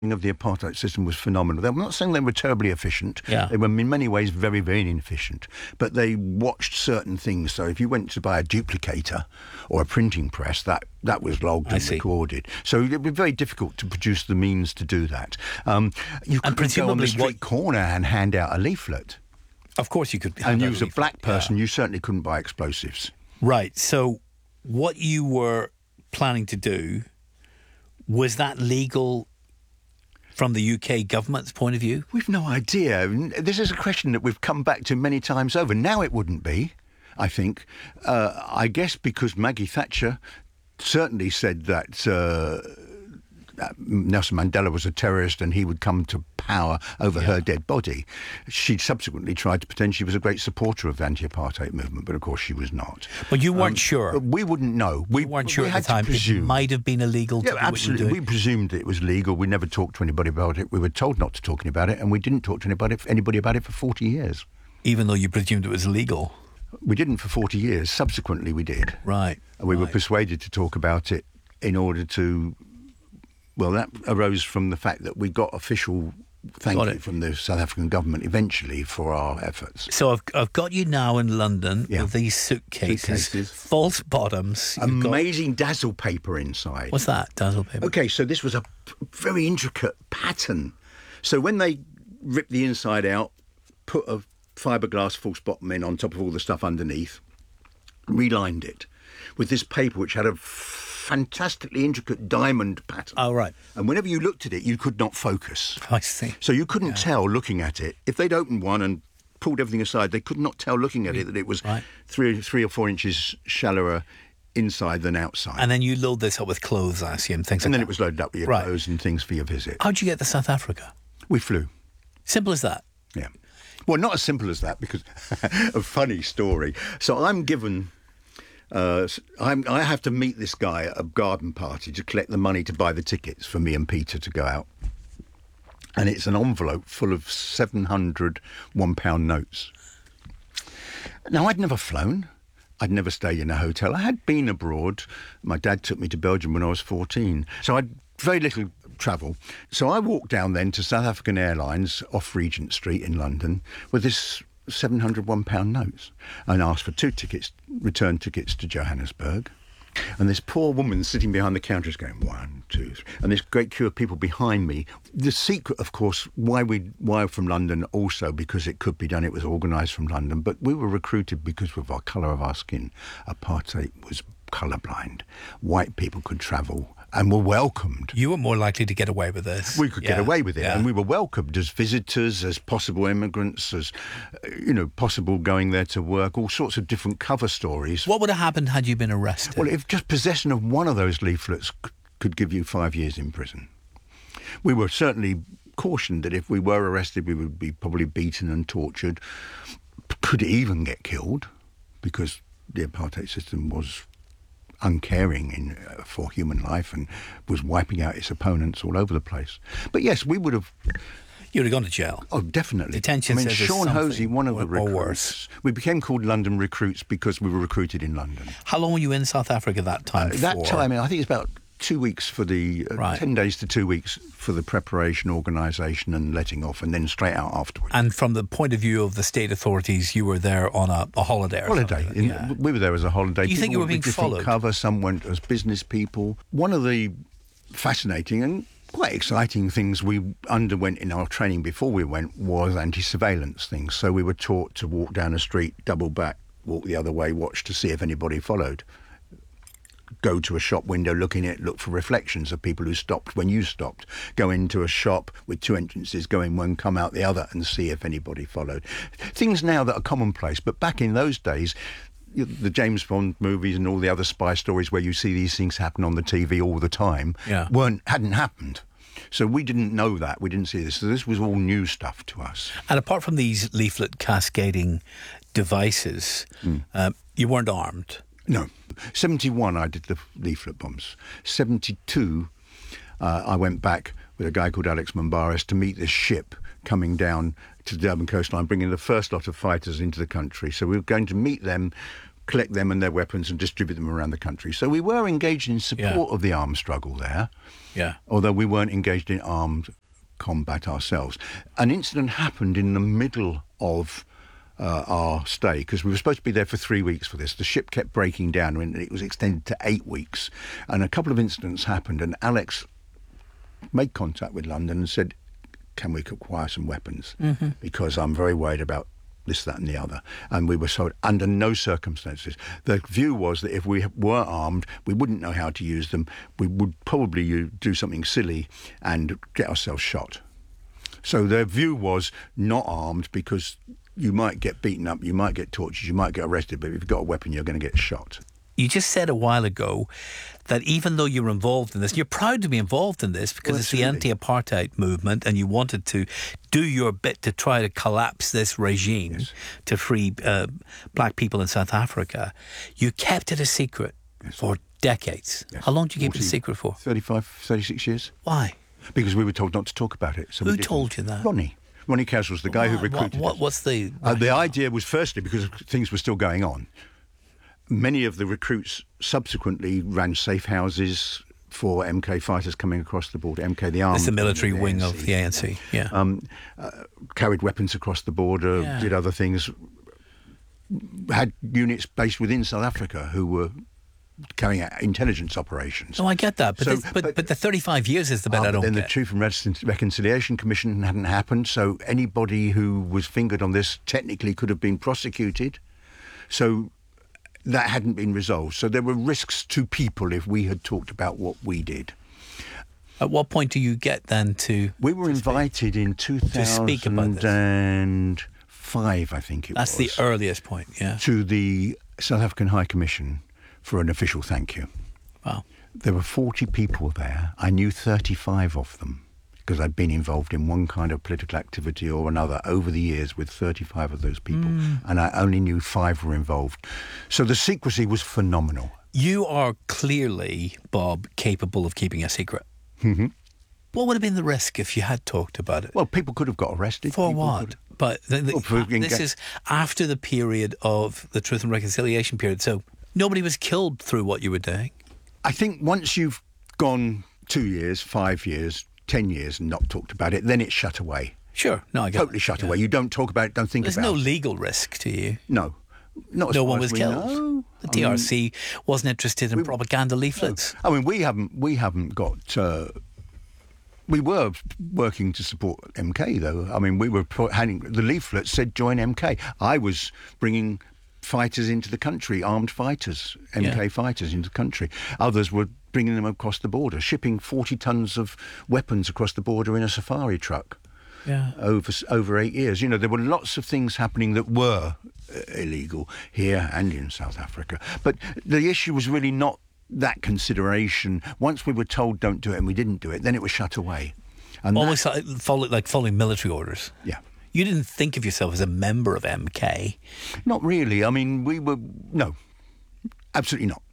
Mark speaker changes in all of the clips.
Speaker 1: of the apartheid system was phenomenal. I'm not saying they were terribly efficient.
Speaker 2: Yeah.
Speaker 1: They were in many ways very, very inefficient. But they watched certain things. So if you went to buy a duplicator or a printing press, that was logged and recorded. So it would be very difficult to produce the means to do that. You couldn't go on the street corner and hand out a leaflet.
Speaker 2: Of course you could.
Speaker 1: And use a black person, you certainly couldn't buy explosives.
Speaker 2: Right. So what you were planning to do, was that legal from the UK government's point of view?
Speaker 1: We've no idea. This is a question that we've come back to many times over. Now it wouldn't be, I think. I guess because Maggie Thatcher certainly said that Nelson Mandela was a terrorist and he would come to power over her dead body. She subsequently tried to pretend she was a great supporter of the anti-apartheid movement, but of course she was not.
Speaker 2: But you weren't sure?
Speaker 1: We wouldn't know.
Speaker 2: We weren't sure at the time. It might have been illegal to do
Speaker 1: absolutely.
Speaker 2: What you were doing.
Speaker 1: We presumed it was legal. We never talked to anybody about it. We were told not to talk about it, and we didn't talk to anybody about it for 40 years.
Speaker 2: Even though you presumed it was illegal?
Speaker 1: We didn't for 40 years. Subsequently we did.
Speaker 2: Right.
Speaker 1: And we were persuaded to talk about it in order to... Well, that arose from the fact that we got official thank you from the South African government eventually for our efforts.
Speaker 2: So I've got you now in London with these suitcases, false bottoms.
Speaker 1: Amazing dazzle paper inside.
Speaker 2: What's that, dazzle paper?
Speaker 1: Okay, so this was a very intricate pattern. So when they ripped the inside out, put a fiberglass false bottom in on top of all the stuff underneath, relined it with this paper which had a fantastically intricate diamond pattern.
Speaker 2: Oh, right.
Speaker 1: And whenever you looked at it, you could not focus.
Speaker 2: I see.
Speaker 1: So you couldn't tell looking at it. If they'd opened one and pulled everything aside, they could not tell looking at it that it was 3 or 4 inches shallower inside than outside.
Speaker 2: And then you load this up with clothes, I assume, things
Speaker 1: and
Speaker 2: like that.
Speaker 1: then it was loaded up with your clothes and things for your visit.
Speaker 2: How'd you get to South Africa?
Speaker 1: We flew.
Speaker 2: Simple as that?
Speaker 1: Yeah. Well, not as simple as that, because a funny story. So I'm given... I have to meet this guy at a garden party to collect the money to buy the tickets for me and Peter to go out. And it's an envelope full of 700 £1 notes. Now, I'd never flown. I'd never stayed in a hotel. I had been abroad. My dad took me to Belgium when I was 14. So I'd very little travel. So I walked down then to South African Airlines off Regent Street in London with this 700 £1 notes and asked for 2 tickets, return tickets to Johannesburg. And this poor woman sitting behind the counter is going 1, 2, 3, and this great queue of people behind me. The secret, of course, why from London, also because it could be done. It was organised from London, but we were recruited because of our colour of our skin. Apartheid was colourblind. White people could travel and were welcomed.
Speaker 2: You were more likely to get away with this.
Speaker 1: We could get away with it, and we were welcomed as visitors, as possible immigrants, as, possible going there to work, all sorts of different cover stories.
Speaker 2: What would have happened had you been arrested?
Speaker 1: Well, if just possession of one of those leaflets could give you 5 years in prison. We were certainly cautioned that if we were arrested, we would be probably beaten and tortured, could even get killed, because the apartheid system was uncaring for human life and was wiping out its opponents all over the place. But yes, we would have...
Speaker 2: You'd have gone to jail.
Speaker 1: Oh, definitely.
Speaker 2: Detention says
Speaker 1: Sean Hosey, one of the recruits.
Speaker 2: Or worse.
Speaker 1: We became called London recruits because we were recruited in London.
Speaker 2: How long were you in South Africa that time for?
Speaker 1: That time, I think it's about 2 weeks for the... 10 days to 2 weeks for the preparation, organisation and letting off, and then straight out afterwards.
Speaker 2: And from the point of view of the state authorities, you were there on a holiday or something?
Speaker 1: We were there as a holiday.
Speaker 2: Do you think you were being followed?
Speaker 1: Cover, some went as business people. One of the fascinating and quite exciting things we underwent in our training before we went was anti-surveillance things. So we were taught to walk down a street, double back, walk the other way, watch to see if anybody followed. Go to a shop window, look for reflections of people who stopped when you stopped. Go into a shop with 2 entrances, go in one, come out the other, and see if anybody followed. Things now that are commonplace, but back in those days, the James Bond movies and all the other spy stories where you see these things happen on the TV all the time hadn't happened. So we didn't know that. We didn't see this. So this was all new stuff to us.
Speaker 2: And apart from these leaflet cascading devices, you weren't armed?
Speaker 1: No. 71, I did the leaflet bombs. 72, I went back with a guy called Alex Mambaris to meet this ship coming down to the Durban coastline, bringing the first lot of fighters into the country. So we were going to meet them, collect them and their weapons and distribute them around the country. So we were engaged in support of the armed struggle there, although we weren't engaged in armed combat ourselves. An incident happened in the middle of our stay, because we were supposed to be there for 3 weeks for this. The ship kept breaking down and it was extended to 8 weeks. And a couple of incidents happened, and Alex made contact with London and said, can we acquire some weapons? Because I'm very worried about this, that and the other. And we were told under no circumstances. The view was that if we were armed, we wouldn't know how to use them. We would probably do something silly and get ourselves shot. So their view was not armed, because you might get beaten up, you might get tortured, you might get arrested, but if you've got a weapon, you're going to get shot.
Speaker 2: You just said a while ago that even though you're involved in this, you're proud to be involved in this because it's the anti-apartheid movement, and you wanted to do your bit to try to collapse this regime to free black people in South Africa. You kept it a secret for decades. How long did you keep it a secret for?
Speaker 1: 35, 36 years.
Speaker 2: Why?
Speaker 1: Because we were told not to talk about it. So
Speaker 2: who told you that?
Speaker 1: Ronnie Castle was the guy who recruited us.
Speaker 2: What's the...
Speaker 1: The idea was, firstly, because things were still going on. Many of the recruits subsequently ran safe houses for MK fighters coming across the border. MK, the army.
Speaker 2: It's the military wing of the ANC,
Speaker 1: carried weapons across the border, did other things. Had units based within South Africa who were carrying out intelligence operations.
Speaker 2: Oh, I get that. But the 35 years is the bit I don't get.
Speaker 1: Then the Truth and Reconciliation Commission hadn't happened, so anybody who was fingered on this technically could have been prosecuted. So that hadn't been resolved. So there were risks to people if we had talked about what we did.
Speaker 2: At what point do you get then to...
Speaker 1: We were invited in 2005, I think it was.
Speaker 2: That's the earliest point, yeah.
Speaker 1: To the South African High Commission for an official thank you.
Speaker 2: Wow.
Speaker 1: There were 40 people there. I knew 35 of them because I'd been involved in one kind of political activity or another over the years with 35 of those people, and I only knew 5 were involved. So the secrecy was phenomenal.
Speaker 2: You are clearly, Bob, capable of keeping a secret.
Speaker 1: Mm-hmm.
Speaker 2: What would have been the risk if you had talked about it?
Speaker 1: Well, people could have got arrested.
Speaker 2: For what? But this is after the period of the Truth and Reconciliation period, so nobody was killed through what you were doing.
Speaker 1: I think once you've gone 2 years, 5 years, 10 years and not talked about it, then it's shut away.
Speaker 2: Sure. No, I get
Speaker 1: totally shut away. You don't talk about it, don't think
Speaker 2: about it. There's no legal risk to you.
Speaker 1: No. Not
Speaker 2: no one was killed.
Speaker 1: Know.
Speaker 2: The TRC wasn't interested in propaganda leaflets.
Speaker 1: No. I mean, we haven't got... we were working to support MK, though. I mean, we were handing... The leaflet said, join MK. I was bringing fighters into the country, armed fighters, MK fighters into the country. Others were bringing them across the border, shipping 40 tons of weapons across the border in a safari truck over 8 years. You know, there were lots of things happening that were illegal here and in South Africa. But the issue was really not that consideration. Once we were told don't do it and we didn't do it, then it was shut away. And
Speaker 2: almost like following military orders.
Speaker 1: Yeah.
Speaker 2: You didn't think of yourself as a member of MK?
Speaker 1: Not really. I mean, no, absolutely not.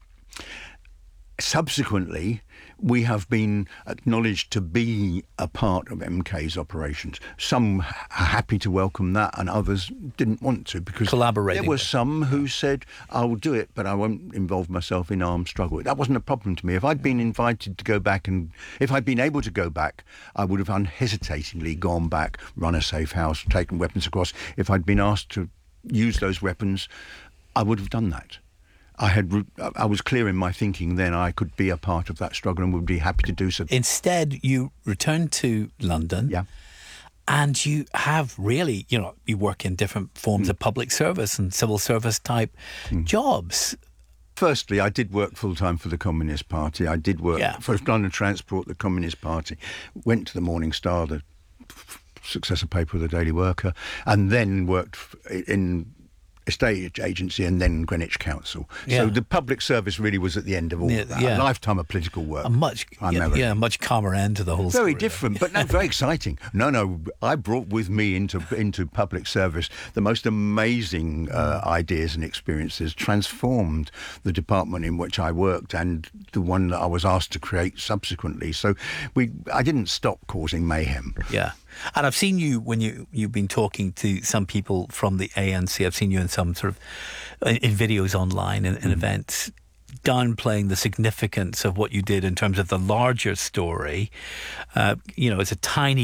Speaker 1: Subsequently, we have been acknowledged to be a part of MK's operations. Some are happy to welcome that and others didn't want to because
Speaker 2: collaborating.
Speaker 1: There were some who said, I'll do it, but I won't involve myself in armed struggle. That wasn't a problem to me. If I'd been invited to go back and if I'd been able to go back, I would have unhesitatingly gone back, run a safe house, taken weapons across. If I'd been asked to use those weapons, I would have done that. I was clear in my thinking then I could be a part of that struggle and would be happy to do so.
Speaker 2: Instead, you returned to London.
Speaker 1: Yeah.
Speaker 2: And you have really, you work in different forms of public service and civil service type jobs.
Speaker 1: Firstly, I did work full-time for the Communist Party. I did work for London Transport, the Communist Party. Went to the Morning Star, the successor paper of the Daily Worker, and then worked in estate agency and then Greenwich Council. So the public service really was at the end of all that. A lifetime of political work.
Speaker 2: A much calmer end to the whole story.
Speaker 1: Very different, but no, very exciting. No, I brought with me into public service the most amazing ideas and experiences, transformed the department in which I worked and the one that I was asked to create subsequently. So I didn't stop causing mayhem.
Speaker 2: Yeah. And I've seen you when you've been talking to some people from the ANC. I've seen you in some sort of in videos online and in events, downplaying the significance of what you did in terms of the larger story. It's a tiny